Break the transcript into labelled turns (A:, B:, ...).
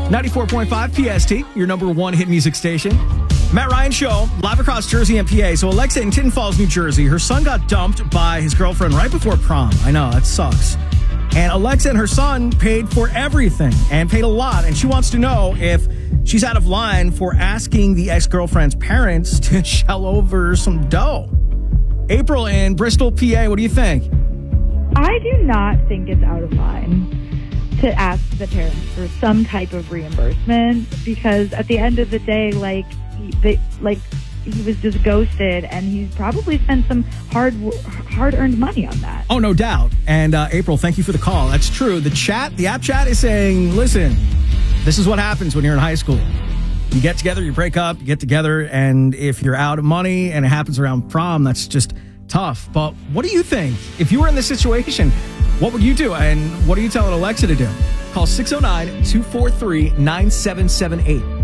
A: 94.5 PST, your number one hit music station. Matt Ryan Show, live across Jersey and PA. So Alexa in Tinton Falls, New Jersey, her son got dumped by his girlfriend right before prom. I know, that sucks. And Alexa and her son paid for everything and paid a lot. And she wants to know if she's out of line for asking the ex-girlfriend's parents to shell over some dough. April in Bristol, PA, what do you think?
B: I do not think it's out of line to ask the parents for some type of reimbursement, because at the end of the day, he was just ghosted, and he's probably spent some hard-earned money on that.
A: Oh, no doubt. And April, thank you for the call. That's true. The app chat is saying, listen, this is what happens when you're in high school. You get together, you break up, you get together, and if you're out of money and it happens around prom, that's just tough. But what do you think? If you were in this situation, what would you do? And what are you telling Alexa to do? Call 609-243-9778.